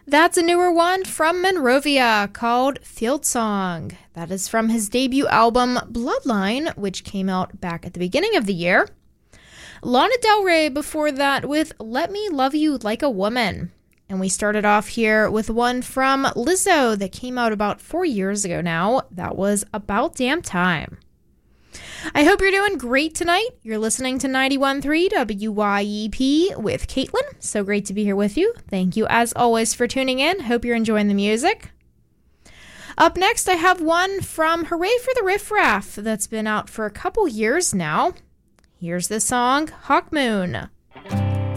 That's a newer one from Monrovia called Field Song. That is from his debut album Bloodline, which came out back at the beginning of the year. Lana Del Rey before that with Let Me Love You Like a Woman. And we started off here with one from Lizzo that came out about 4 years ago now. That was About Damn Time. I hope you're doing great tonight. You're listening to 91.3 WYEP with Caitlin. So great to be here with you. Thank you as always for tuning in. Hope you're enjoying the music. Up next, I have one from Hooray for the Riff Raff that's been out for a couple years now. Here's the song, Hawk Moon.